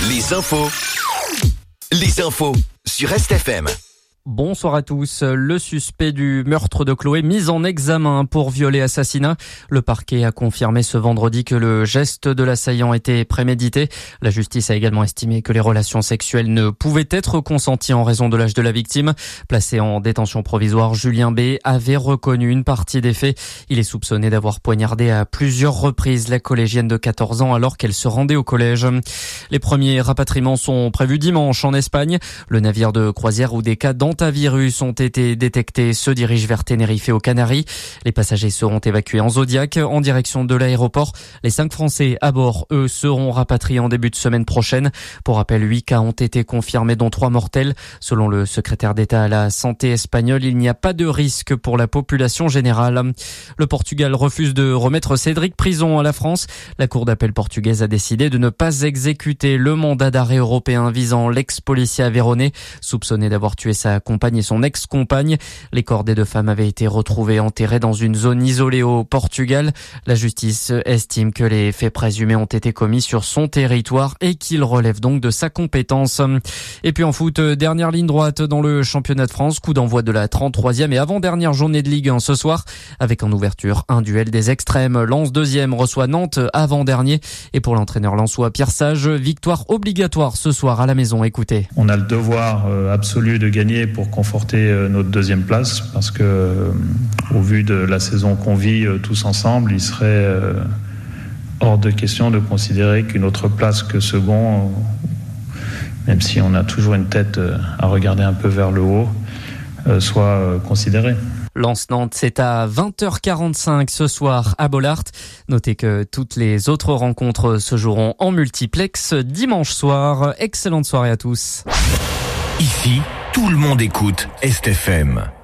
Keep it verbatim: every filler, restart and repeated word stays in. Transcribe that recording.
Les infos. Les infos sur Est F M. Bonsoir à tous. Le suspect du meurtre de Chloé mis en examen pour viol et assassinat. Le parquet a confirmé ce vendredi que le geste de l'assaillant était prémédité. La justice a également estimé que les relations sexuelles ne pouvaient être consenties en raison de l'âge de la victime. Placé en détention provisoire, Julien B avait reconnu une partie des faits. Il est soupçonné d'avoir poignardé à plusieurs reprises la collégienne de quatorze ans alors qu'elle se rendait au collège. Les premiers rapatriements sont prévus dimanche en Espagne. Le navire de croisière où des cas d'hantavirus ont été détectés se dirige vers Tenerife et aux Canaries. Les passagers seront évacués en Zodiac en direction de l'aéroport. Les cinq Français à bord, eux, seront rapatriés en début de semaine prochaine. Pour rappel, huit cas ont été confirmés, dont trois mortels. Selon le secrétaire d'État à la santé espagnol, il n'y a pas de risque pour la population générale. Le Portugal refuse de remettre Cédric Prison à la France. La Cour d'appel portugaise a décidé de ne pas exécuter le mandat d'arrêt européen visant l'ex-policier aveyronnais, soupçonné d'avoir tué sa compagne et son ex-compagne. Les corps des deux femmes avaient été retrouvés enterrés dans une zone isolée au Portugal. La justice estime que les faits présumés ont été commis sur son territoire et qu'ils relèvent donc de sa compétence. Et puis en foot, dernière ligne droite dans le championnat de France, coup d'envoi de la trente-troisième et avant-dernière journée de Ligue un ce soir, avec en ouverture un duel des extrêmes. Lens deuxième reçoit Nantes avant-dernier, et pour l'entraîneur lensois Pierre Sage, victoire obligatoire ce soir à la maison. Écoutez. On a le devoir absolu de gagner pour conforter notre deuxième place, parce que euh, au vu de la saison qu'on vit euh, tous ensemble, il serait euh, hors de question de considérer qu'une autre place que second, euh, même si on a toujours une tête euh, à regarder un peu vers le haut, euh, soit euh, considérée. Lens-Nantes, c'est à vingt heures quarante-cinq ce soir à Bollaert. Notez que toutes les autres rencontres se joueront en multiplex dimanche soir. Excellente soirée à tous. Ici, tout le monde écoute Est F M.